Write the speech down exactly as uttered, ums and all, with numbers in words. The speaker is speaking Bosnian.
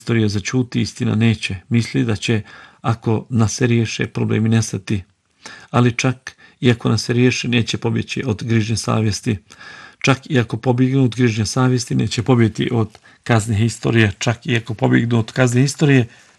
Istorija začuti, istina neće. Misli da će, ako nas se riješe, problemi nestati. Ali čak i ako nas se riješe, neće pobjeći od grižnje savjesti. Čak i ako pobjegnu od grižnje savjesti, neće pobjeti od kazne historije. Čak i ako pobjegnu od kazne historije,